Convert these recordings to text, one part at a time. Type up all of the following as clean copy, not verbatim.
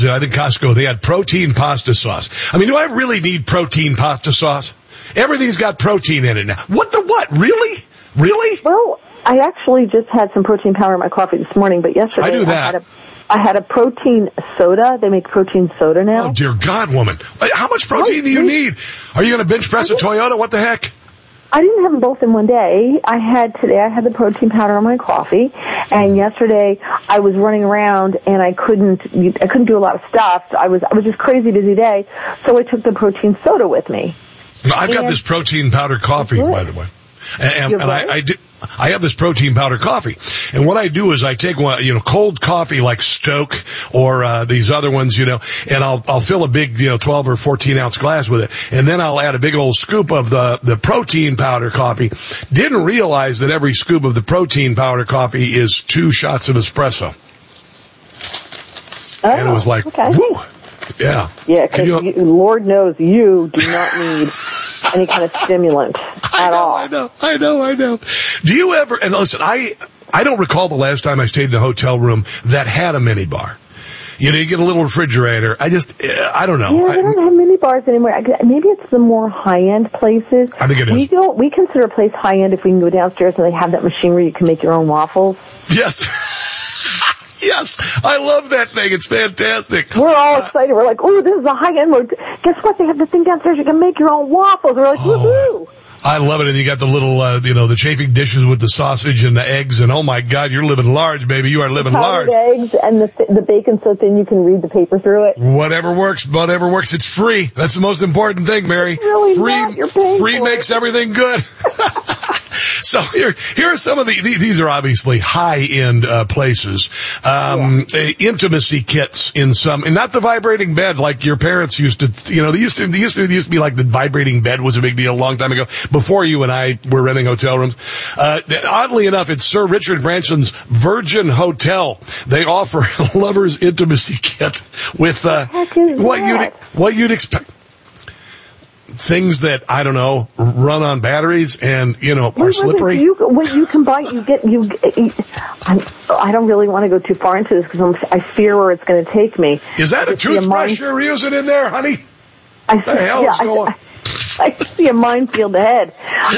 I think Costco, they had protein pasta sauce. I mean, do I really need protein pasta sauce? Everything's got protein in it now. What the what? Really? Really? Well, I actually just had some protein powder in my coffee this morning, but yesterday I do that. I had a protein soda. They make protein soda now. Oh, dear God, woman. How much protein do you need? Are you going to bench press a Toyota? What the heck? I didn't have them both in one day. Today I had the protein powder in my coffee, and yesterday I was running around and I couldn't do a lot of stuff. I was just crazy busy day, so I took the protein soda with me. I've got this protein powder coffee, by the way. And I have this protein powder coffee. And what I do is I take one, cold coffee like Stoke or, these other ones, and I'll fill a big, 12 or 14 ounce glass with it. And then I'll add a big old scoop of the protein powder coffee. Didn't realize that every scoop of the protein powder coffee is 2 shots of espresso. Oh, and it was like, okay. Woo! Yeah. Yeah, because Lord knows you do not need any kind of stimulant at all. I know. Do you ever, and listen, I don't recall the last time I stayed in a hotel room that had a mini bar. You get a little refrigerator. I don't know. Yeah, they don't have mini bars anymore. Maybe it's the more high-end places. I think it is. We consider a place high-end if we can go downstairs and they have that machine where you can make your own waffles. Yes. Yes, I love that thing. It's fantastic. We're all excited. We're like, oh, this is a high-end. Guess what? They have the thing downstairs. You can make your own waffles. We're like, woohoo. I love it. And you got the little, the chafing dishes with the sausage and the eggs. And oh my God, you're living large, baby. You are living large. Eggs and the bacon so thin you can read the paper through it. Whatever works. It's free. That's the most important thing, Mary. It's really not. You're paying free for makes it. Everything good. So here are some of these are obviously high-end, places. Intimacy kits in some, and not the vibrating bed like your parents used to, they used to be like the vibrating bed was a big deal a long time ago, before you and I were renting hotel rooms. Oddly enough, it's Sir Richard Branson's Virgin Hotel. They offer a lover's intimacy kit with, what you'd expect. Things that, I don't know, run on batteries and, are slippery. What you can buy, I don't really want to go too far into this because I fear where it's going to take me. Is that a toothbrush you're using in there, honey? What the hell is going on? I see a minefield ahead.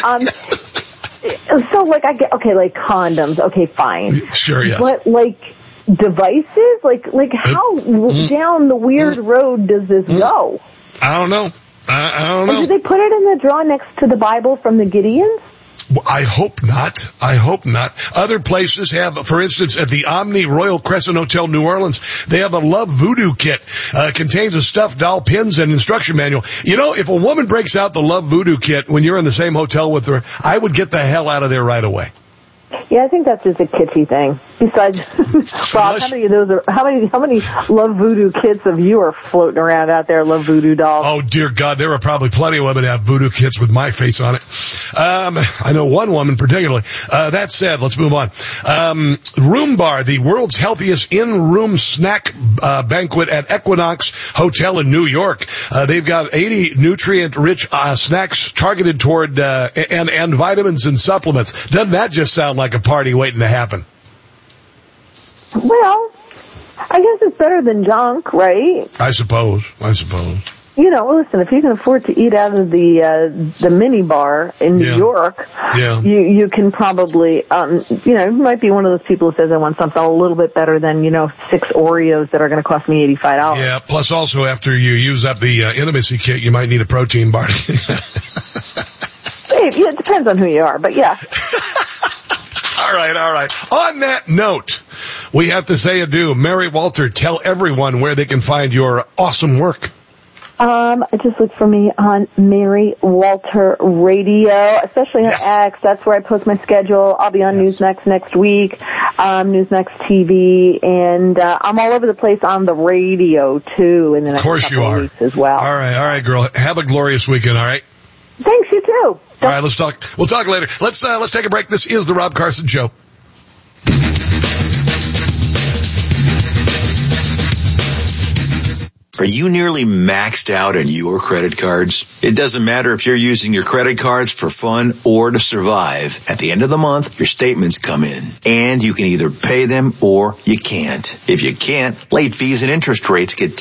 So like like condoms, okay, fine. Sure, yes. But like devices, like how down the weird road does this go? I don't know. I don't know. And did they put it in the drawer next to the Bible from the Gideons? Well, I hope not. Other places have, for instance, at the Omni Royal Crescent Hotel, New Orleans, they have a Love Voodoo kit. Contains a stuffed doll, pins, and instruction manual. If a woman breaks out the Love Voodoo kit when you're in the same hotel with her, I would get the hell out of there right away. Yeah, I think that's just a kitschy thing. Besides, Bob, how many Love Voodoo kits of you are floating around out there, Love Voodoo dolls? Oh, dear God, there are probably plenty of women that have voodoo kits with my face on it. I know one woman particularly. That said, let's move on. Room Bar, the world's healthiest in-room snack banquet at Equinox Hotel in New York. They've got 80 nutrient-rich snacks targeted toward and vitamins and supplements. Doesn't that just sound like a party waiting to happen? Well, I guess it's better than junk, right? I suppose. Listen, if you can afford to eat out of the mini bar in New York, you can probably, you might be one of those people who says I want something a little bit better than, 6 Oreos that are going to cost me $85. Yeah, plus also after you use up the intimacy kit, you might need a protein bar. It depends on who you are, but yeah. All right. On that note, we have to say adieu. Mary Walter, tell everyone where they can find your awesome work. Just look for me on Mary Walter Radio, especially on X. That's where I post my schedule. I'll be on Newsmax next week, Newsmax TV, and I'm all over the place on the radio too. In the next couple of weeks as well. All right, girl. Have a glorious weekend. All right. Thanks, you too. All right, let's talk. We'll talk later. Let's take a break. This is the Rob Carson Show. Are you nearly maxed out on your credit cards? It doesn't matter if you're using your credit cards for fun or to survive. At the end of the month, your statements come in, and you can either pay them or you can't. If you can't, late fees and interest rates get